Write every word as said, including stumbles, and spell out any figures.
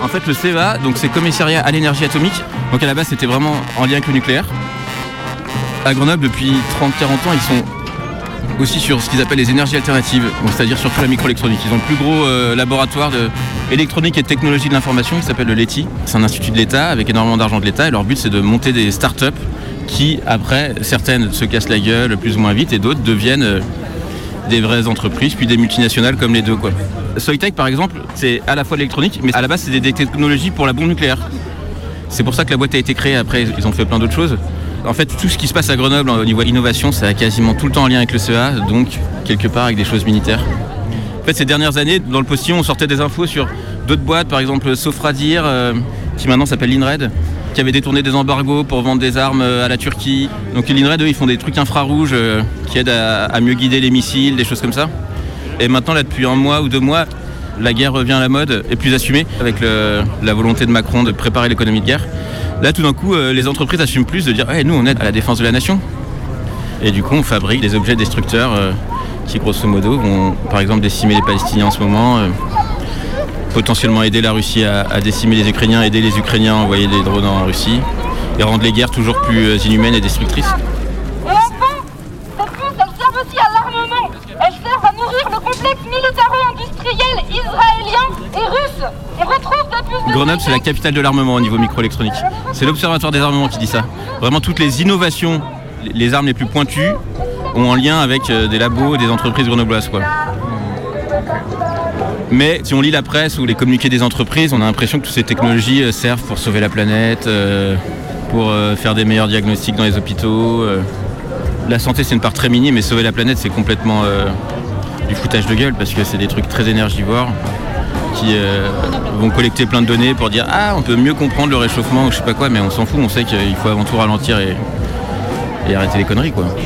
En fait, le C E A, donc c'est Commissariat à l'énergie atomique. Donc à la base, c'était vraiment en lien avec le nucléaire. À Grenoble, depuis trente à quarante ans, ils sont aussi sur ce qu'ils appellent les énergies alternatives, donc c'est-à-dire surtout la microélectronique. Ils ont le plus gros euh, laboratoire d'électronique et de technologie de l'information qui s'appelle le L E T I. C'est un institut de l'État avec énormément d'argent de l'État et leur but c'est de monter des start-up qui, après, certaines se cassent la gueule plus ou moins vite et d'autres deviennent euh, des vraies entreprises, puis des multinationales comme les deux, quoi. Soitec, par exemple, c'est à la fois de l'électronique, mais à la base c'est des technologies pour la bombe nucléaire. C'est pour ça que la boîte a été créée. Après, ils ont fait plein d'autres choses. En fait, tout ce qui se passe à Grenoble au niveau innovation, ça a quasiment tout le temps en lien avec le C E A, donc quelque part avec des choses militaires. En fait, ces dernières années, dans le postillon, on sortait des infos sur d'autres boîtes, par exemple Sofradir, euh, qui maintenant s'appelle l'INRED, qui avait détourné des embargos pour vendre des armes à la Turquie. Donc l'INRED, eux, ils font des trucs infrarouges euh, qui aident à, à mieux guider les missiles, des choses comme ça. Et maintenant, là, depuis un mois ou deux mois, la guerre revient à la mode et plus assumée, avec le, la volonté de Macron de préparer l'économie de guerre. Là, tout d'un coup, euh, les entreprises assument plus de dire hey, « nous, on aide à la défense de la nation ». Et du coup, on fabrique des objets destructeurs euh, qui, grosso modo, vont, par exemple, décimer les Palestiniens en ce moment, euh, potentiellement aider la Russie à, à décimer les Ukrainiens, aider les Ukrainiens à envoyer des drones en Russie, et rendre les guerres toujours plus euh, inhumaines et destructrices. Et enfin, ces puces, elles servent aussi à l'armement. Elles servent à nourrir le complexe militaro-industriel israélien et russe. On retrouve des puces de Grenoble, c'est la capitale de l'armement au niveau microélectronique. C'est l'Observatoire des armements qui dit ça. Vraiment, toutes les innovations, les armes les plus pointues, ont un lien avec des labos, des entreprises grenobloises, quoi. Mais si on lit la presse ou les communiqués des entreprises, on a l'impression que toutes ces technologies servent pour sauver la planète, pour faire des meilleurs diagnostics dans les hôpitaux. La santé, c'est une part très minime, mais sauver la planète, c'est complètement euh, du foutage de gueule, parce que c'est des trucs très énergivores qui euh, vont collecter plein de données pour dire « Ah, on peut mieux comprendre le réchauffement » ou je sais pas quoi, mais on s'en fout, on sait qu'il faut avant tout ralentir et, et arrêter les conneries, quoi.